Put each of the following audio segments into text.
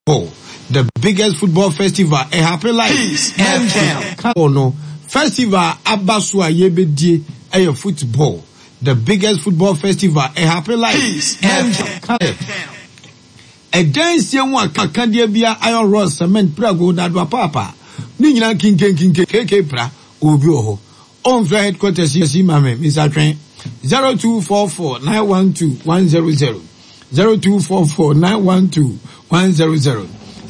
the biggest football festival. A happy life. No festival Abasua Yebedi a football. The biggest football festival. A happy life. A dance young one Candia Iron Ross Cement Prago Dadwa Papa. Nina King pra Ubioho. On flight headquarters see mame Mr. Train 0244-912-100 0244-912-100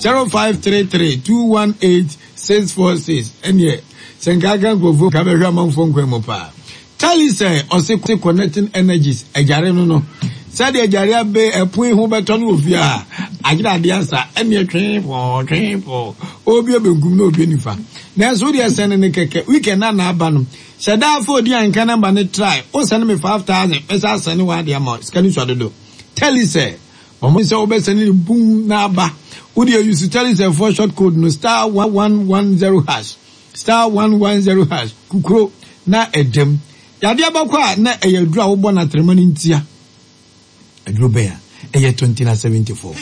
0533-218-646 and yeah Sengaga go Caberraman phone Quemopa. Tell you say or say connecting energies a jareno no. Said the Jaria Bay a point who beton with ya. I get the answer and your train for Obio Guno Benifa. That's what they are sending the cake. We cannot have banum. Said for the and can ban try. Or send me 5,000 as I send you the amount. Can you try to do? Tell you say, Omo Obe sending boom naba. Would you use to tell you say for short code no star 1110 hash. Star 110 hash. Kukro na edem. Yadia bakwa na eyedra obo na tremani ntia. Edrobea eye 2074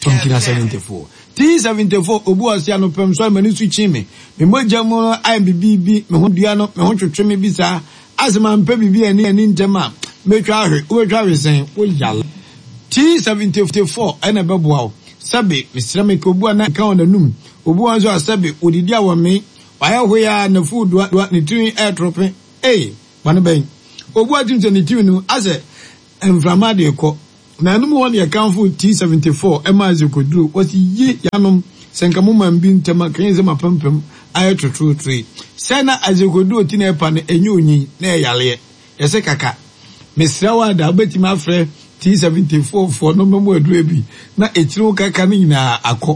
T74 obu asia no pem so mani su chime me moja mo IBB me ho dua no me ho twetwe me bisa azema mpa bibi ani ntema me twa ahwe wo twa wesen wo yala T74 ena beboa sabe misra me ko bua na ka on anum obu anzo asabe odidi awo me waya hoya na food do ne tiri airdrop bana ben obu atimse ne tiri no ase emframa de ko na no one ye kanfo T74 emaze koduro wasi ye yanom senkamu mambi ntema kanze mapampam ayetotro tree sena azekoduro ti na epa na enye onyi na eyale yese kaka mesrawa da betima afre T74 for no memo aduro bi na etiro kaka ni na akọ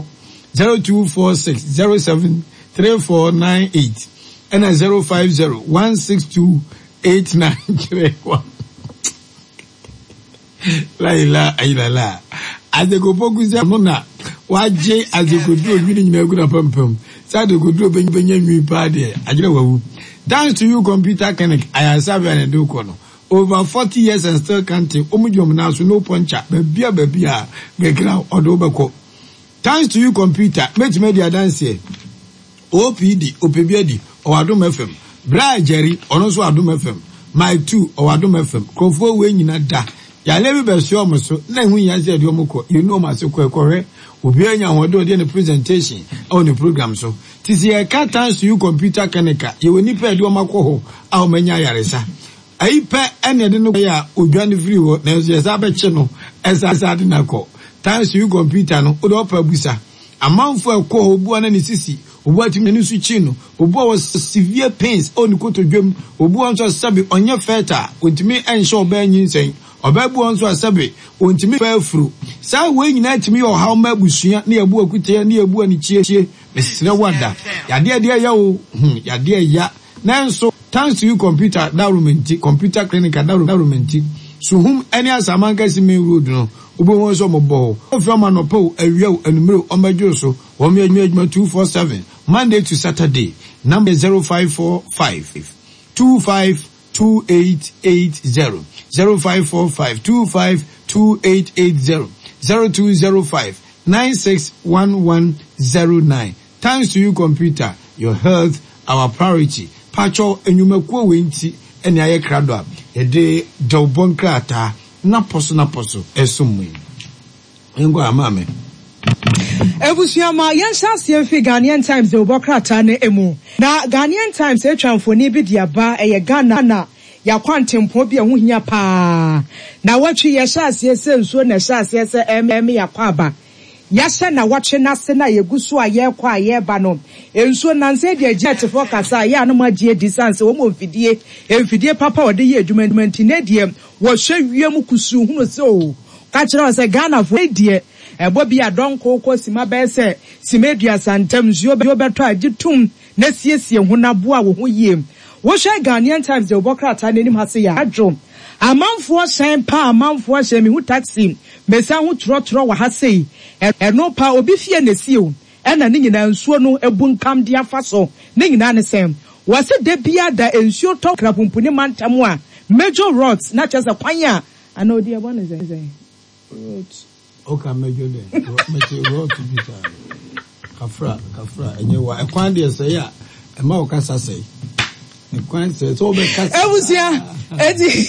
0246073498 and 0501628931 la azegopokuza mona waje azegoduro nwini nyina guna pampam sadegoduro benya nwi pa de agire wawu. Thanks to you computer clinic ayasabe and do kono over 40 years and still counting omujom na so no puncher babia gekra odo beko. Thanks to you computer met media dance OPD OPBD or Adom FM Bra Jerry ono so Adom FM Mike 2 or Adom FM Krofo we nyina da ya lebi be so mo so na hu yan se de omko you know ma so kwekore obi anya hodo de the presentation on the program so tisi e ka thanks to you computer clinic ye woni pe de omako ho a o manya yaresa ai pe ene de no ya odwane free wo na so yesa be che no esa de na ko thanks to you computer no o do pa busa amanfo ekọ obu ana ni sisi obu atimi ni su chi no obu was severe pains on ko to dwam obu onso sabe onye feta ontimi ensho oba anyinsen obabu onso asabe ontimi fa afuru sa we nyina timi o haw mabusua na ebu akutia na ebu ani chie mesre wada yade ya o yade ya nanso thanks to you computer darumenti computer clinic darumenti so whom any asamanka simi road no obo won so mobo oframa no po awia anumero omajo so wo me adwuma 247 Monday to Saturday number 0545 252880 0545252880 0205 961109. Thanks to you computer, your health our priority. Pacho enyumakuo wenti ene aye krado e de dobon krata na poso esumwe ngo amame Ebusiama yensa se Ghanaian Times de obokrata ne emu na Ghanaian Times e twamfoni bi dia ba eye Ghana na ya kwantempo bi ehu hia pa na watwi ye hyase se nsuo na hyase se ya kwaba ya se na watwe na se na yegusu a ye kwa ye ba no ensuo na nse de jet for kasa ya no magye distance wo mo mfidie papa ode ye adwuma ntine de wo hwe wiem kusu hunu se o ka kire se Ghana fo de ebo bi adonko ko sima be se simedua santem zuo be beto agitum na siesie hunabo a wo ho yiem wo hwe Ghanaian Times de obokrata nanim hase ya adwo amanfo sen pa amanfo hye me hu taxi mesa hu trotro wa hase eno pa obi fie na siew ena ne nyina nsuo no ebunkam de afaso ne nyina ne sem wase de bia da ensuo to krapumpuni mantam a major roads na chese kwanya ana odi ebo ne zen roads Okay, major then. Material to be Kafra, and a quantity of say, a more cassa say. A quantity is over Cassa. I was here, Eddie.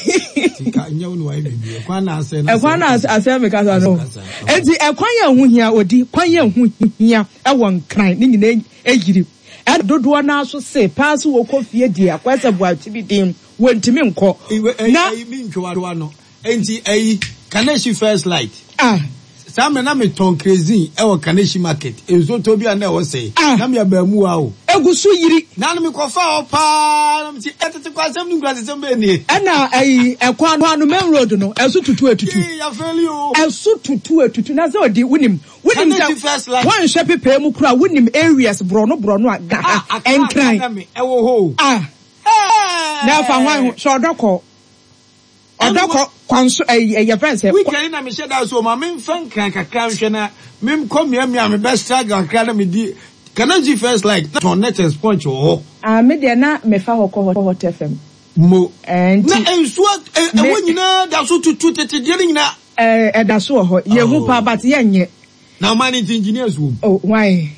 A one as I said, because I know. Eddie, a quiet one here, or deep quiet one here, I want crying in a and do one also say, pass who coffee, dear, quite a while to be dim, went to me. Now, you mean to one, ain't a Kaneshi first light. Some name ton crazy, our Kaneshi market. Is what Toby and I was say. Namia Bermuao. Egusu yiri. Nanami kofa opa. Namti etete kwa 7 glasses mbeni. Na a kwan no main road no. Esu tutu etutu. Ya feli o. Esu tutu etutu. Na se odi wunim. Wunim first line. One shepe pe mu kura wunim areas brono aga. Enkran. Ewo ho. Na fa hwan so odoko. Odoko kwanso your friends say we can na me share that so ma me fan kan kakra hwe na me come here me best struggle kakra na me di Kanaji first like to net sponge ho me de na me fa hot FM mo and na enso wonyina da so tutu tete de nyina da so ho ye hu pa but ye nye na man engineers wo oh why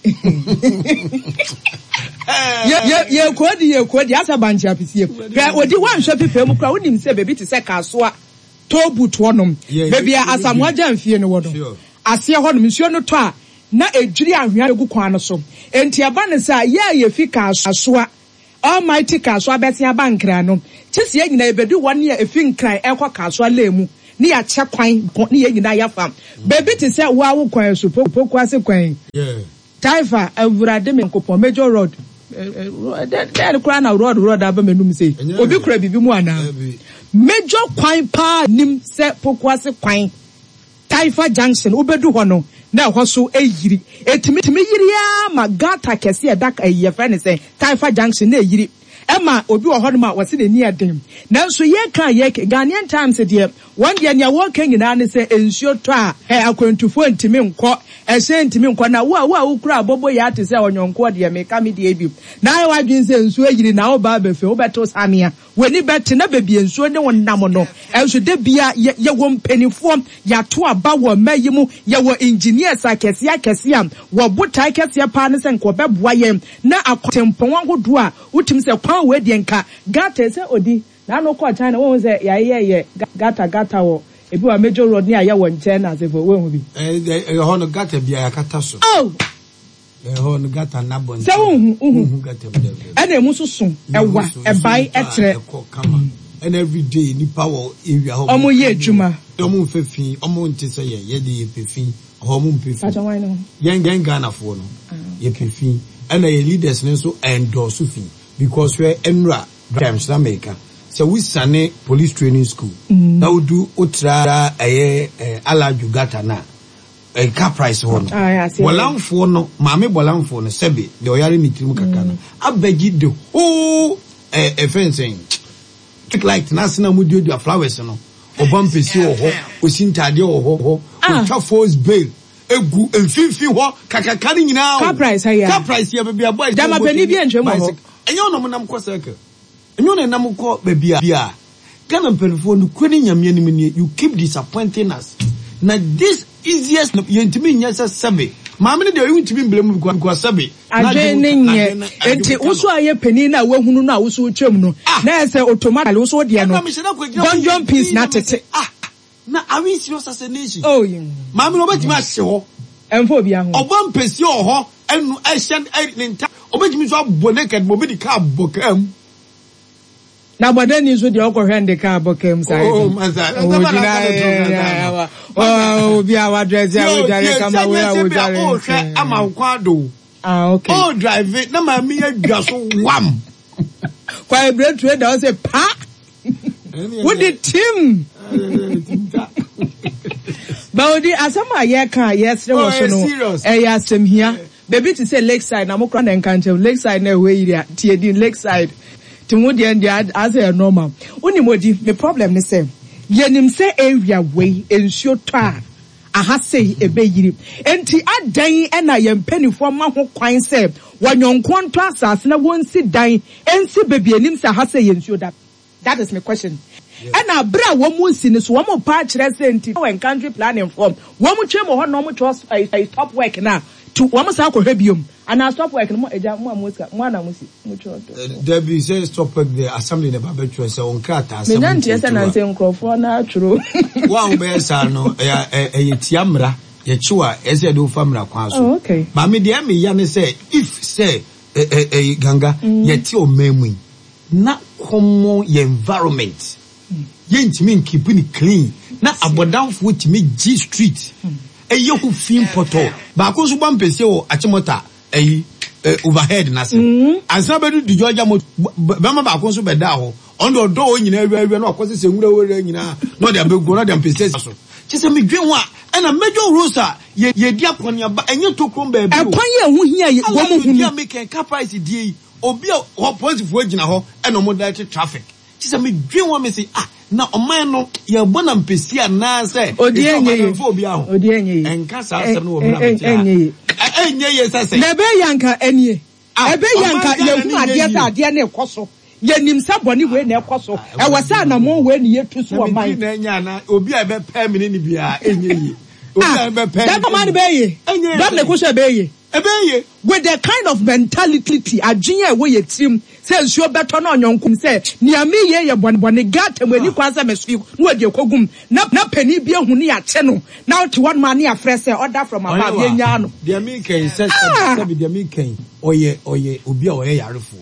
ye kodi asa banchi apisie ga odi wan hwe pepe mu kra wonim se bebi ti se kasoa tobu to onom bebi asamwa jamfie no wodo ase honom nsuo no to a na edwiri ahwea egu kwan no so enti aba ne sa ye fi kasoa almighty kasoa beti aba nkra no chesi ye nyina ebedu won ye efi nkran ekwa kasoa lemu ni ya che kwan ni ye nyina ya fam bebi ti se wa wo kwan so poku ase kwan Taifa awurade me nkopon major road then kura na road aba menum say obi kura bibi mu ana major kwan pa nim se pokuase kwan Taifa junction obedu ho no na ho so eyiri etimi yiri ya ma gata kese e dak aye fa ne say Taifa junction na eyiri ema obi wo ho no ma wose ne ni adem nanso ye kan ye Ghanaian Times de one dia ne wo kan nyina ne say ensuo to a akwantufo ntimi nkọ ese ntimi nkọ na wo kura abobo ya te say onyonko de me ka me de ebi na wa dwin say ensuo yiri na wo ba befe wo beto samia weni beti na bebi ensuo ne wonnam no enso de bia ye wo mpanifo ya to aba wo mayimu ye wo engineers akese am wo botai kese pa ne say nko beboa ye na akwatempon hodo a utim say kwan we de nka gata say odi na no ko China wo say ye gata wo ebi wa major road ni aya wo nche na se fo we hu bi ho no gata bia ya kata so oh ho no gata na bon se hu gata bia ana emu susun ewa ebai etre and every day ni power area ho omo ye adwuma omo mfefin omo nte se ye de pefin ho omo mpefin aja wan no yen Ghana fo no ye pefin and ye leaders ne so endorse fin because we enra times America so we sane police training school na udu utra alaju gata na car price ho no bolamfo no maame bolamfo no sebe de oyare ni tirim kaka na abegi the whole fencing like national mudio do flowers no obampesi ho osintade ho otwa force bail egu enfifi ho kakaka ni nyina car price ya be bia boy dama pani bi entwem ho enyo no monam ko circle enyo no nam ko be bia Ghana mpelfo no kwani nyame nim ni you keep disappointing us na this easiest yentimi nyasa sabe maame ne de yentimi blem kwa sabe na nye enti uso aye pani na wahunu na uso twem no na ese automatically uso de no bonjon piece na tete na awi serious assassination oh maame no betimi ahye ho emfo bia ho obampesi ho enu ehye nta obetimi so aboneked mo be di ka bokam na bodani so de okohwende ka bokem sai oh manza oh bia wa dress ya we jare kama we a we jare oh hwe ama kwado okay oh drive it na ma mi adwa so wam kwa bread trade o say pa with the team baudi asama ye kan yes re wo so no ya asem hia baby to say lakeside na mo kra na nkantem lakeside na we area tie din lakeside timudi and as a normal unimodi the problem is say yenim say area way ensuo to aha say ebeyiri enti adan e na yempanifo ma ho kwan say wanyonko nto asase na wonsi dan ensi bebi enim say aha say ensuo that is my question and a bra woman sin is one more patch resident when country planning from one more chamber or no much was a stop work now to one more circle hebium and I stop working more Debbie says stop work the assembly in the Babetro so on Kata. Yes, and I say for natural. One bears are no a tiamra, a chua, as I do family quas. Okay. But me dear me, Yanni say, if say a ganga, yet your memory, not common environment. Yent mean keeping it clean, not about down foot me G Street. A yoku film poto, but cause one pesio at Chimota, overhead nothing. And somebody do Georgia Bama Baconso Bedao, on the door in every no, cause it's a window, not a big one than Pesas. Just a midway one, and a major rosa, ye dear on your back, and you took home baby. And when you hear you make a car price D, or be a hot point of working a hole and no more traffic. Just a midway one may say, now a man no, you're born and Pessia now say, oh dear, oh dear, and Casa no, yes, I say, never yanka any. I bet yanka, you're dear Necoso. Yenim saboni we na ekoso e wasa na mo we ni yetusu o man na obi a be pay me ni bia enyeyi obi a be pay that man be ye that na kuso be ye with the kind of mentality adwenya we ye tim say nsuo beto na onyonkum say nia me ye bonbon gata we ni kwanza mesu no ade kogum na pani bi ehunu ya che no na to one man ya fresh order from above ye nya no dia me kan say dia me kan oye obi a oye yarefo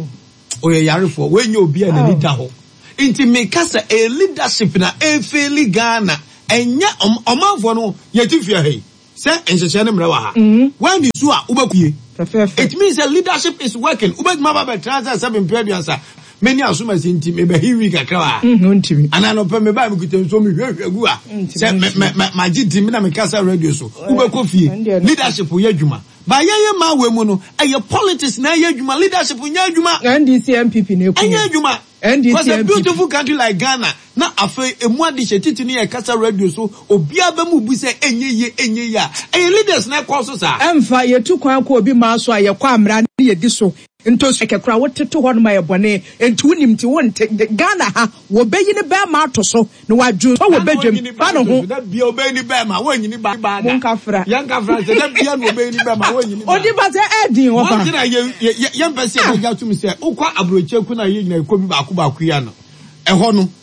oye yarefo when you be a leader ho inti make us a leadership na e fairly Ghana enya omanfo no yetifia hey say enhyehyɛ ne mra wa ha when you so a ubakue it means that leadership is working ubakuma ba transfer 7 period many asuma sinti me be hiwi kakra wa ntimi ana no pe me ba me kutem so me hwehwegu a say ma gidi me na me kasa radio so ubakofie leadership ye adwuma ba ye ma we mu no eye politics na ye adwuma leadership nya adwuma NDC MPP na eku enya adwuma because a beautiful country like Ghana na afa emu ade hyetiti ne ye kasa radio so obia ba mu bu say enye ya eye leaders na cause sa emfa ye tu kwan ko obi ma so aye kwa amra ne ye di so ntos ekekura woteto ho no ma ye bone entu nim ti wonte Ghana ha wo beyi ne ba ma to so ne wadwu so wo bedwem ba no ho da bia obeyi ni ba ma wonyini ba da munkafra yankafra se da bia no obeyi ni ba ma wonyini ba odi ba se edin wo ba wontina ye mpese e ja tumi se ukwa abroche ku na ye nyina ekobi ba ku ya no eho no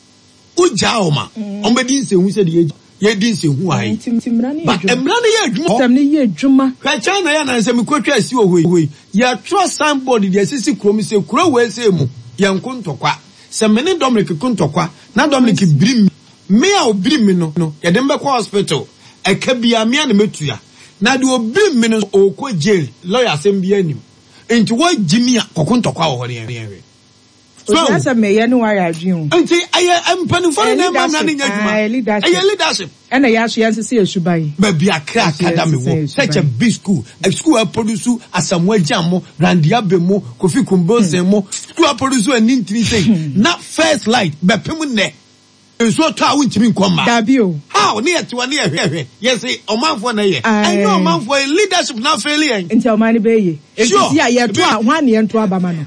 uja oma ombedi nsehu se de ye di nsehu ayi ba emra ne ye adwuma tam ne ye adwuma ka China ya na nse mekotwa asi ohoi ya tro signboard de asisi krom se kuro we se mu ye nkontokwa se mene Dominic kontokwa na Dominic brim me a obrim no ye dem be ko hospital e ka bia me na metua na de obrim me no okọ jail lawyer sem bia nim enti wo gimi a kokontokwa wo hore ye so that's a me no why adwin enti aye empanifo na ma na nya adwuma aye leadership and I ask you to see a subai. Baby, a crack academy, such a big school, a school I produce as some way jamo, Randia Bemo, Kofi Kumbosemo, school I produce an intrinsic, not first light, but Pimune. It's what I want to be come. Dabio. How near to a near here? Yes, a month for a year. I know a month for a leadership not failing. Until money bay. Sure, yeah, 1 year to Abamano.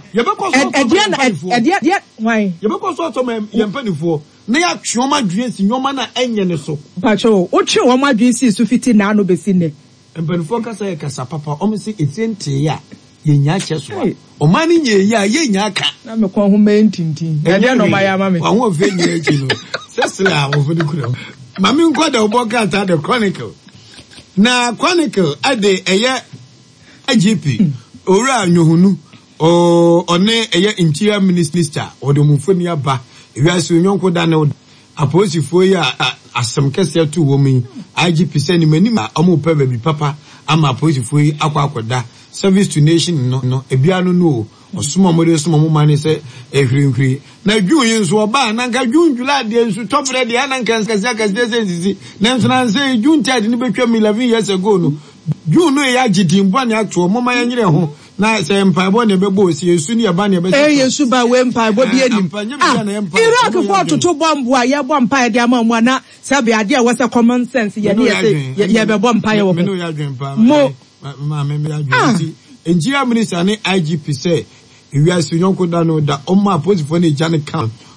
And yet, why? You because also my penny for. Na ya twoma dwesi nyoma na enye ne so pacho o twe wo madwesi su fiti na no besi ne empanifo kasa ye kasa papa o me se etiente ya ye nya che so o mani nye ya ye nya aka na me kwa ho mentintin na de no ma ya ma me wa ho fe nya echi no sesla wo fe dikura mami nkoda oboka ta the chronicle na chronicle ade eye IGP ora anyohunu o one eye interior minister odomufoni aba ewiase nyonko da na aposifo ya asem kese to wo mi IGP send mani ma omo pa baby papa ama aposifo yi akwakoda service to nation no ebia no osuma mo so mo mane se ehwinhwi na dwun yin so oba na nka dwun jula de nsu topre de na nka kase sisi na nso na se dwun tade ni betwa 11 years ago no dwun no ya gidimbo na ato mo ma yanyere ho na se mpaebo ne bebo si yesu ni aba ne be yesu ba we mpaebo bi enim Iraq for to bomb wa ye bomb pa de ama na sabe ade a wasa common sense ye ye be bomb pa ye wo mo ma me ya dwun Nigeria minister ne IGP say ewiase nyonko da no da o ma posifo ne jane kan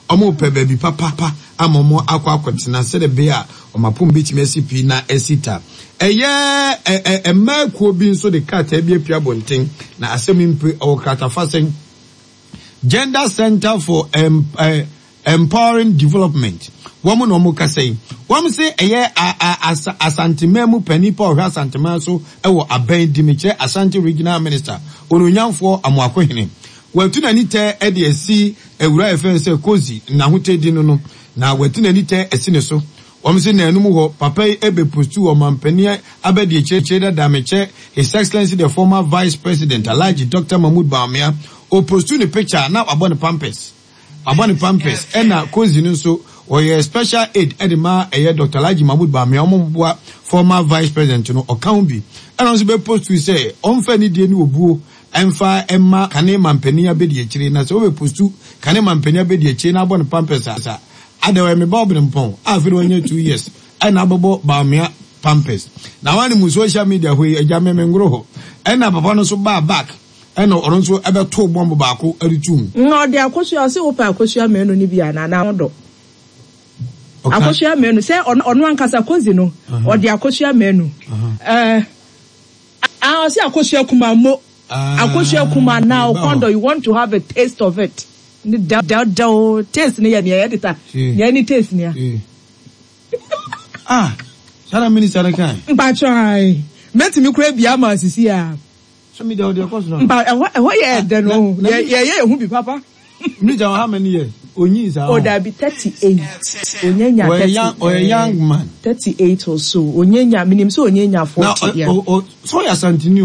omo pe baby papa amomo akwakwetena se de be a omapom betime sipi na esita eye makuo bi nso de kata bi apia bonten na asemmpe okata fasen Gender Center for Empowering Development. Woman no mo kasei. Wom say eye asantememu panipa ohwa asantema so ewo aban dimiche Ashanti Regional Minister onunyanfo amoakohene. Watu na nite e de asi ewura efe se kozi na hotedi no na watu na nite asine so. Wom say na enum ho papa ebe postu o mampania abedi checheda dameche His Excellency the former Vice President Alhaji Dr. Mahmoud Bawumia o postu ni picture na abone pampers ena kozi no so or special aid edema Dr. Alhaji Mahmoud Bawumia omboa former Vice President no okambi ena so be postu say onfa ni die ni obuo emfa emma kane mampania bedi echire na so be postu kane mampania bedi echire na abone pampers asa adewe me bob mpon afiri onye 2 years ena abobo Bawumia pampers na wani mu social media hwe ejame mengro ho ena papa no so back ena oronso ebe to bomb baako aritum no de akosu ase wo pa akosu amenu ni bia na odo akosu amenu se ono ankasa kozi no o de akosu amenu ase akosu akuma mo akosu akuma now kondo you want to have a taste of it ni da taste ni ya ni editor ya ni taste ni ya Shara minister kan mpacho ai meti mi kura bia ma sisi a so me dey course no mpa ehwo ye de no ye hu bi papa me jam how many years onyi sa o da bi 38 onyenya 38 o young man 38 or so onyenya minim so onyenya 40 so ya santini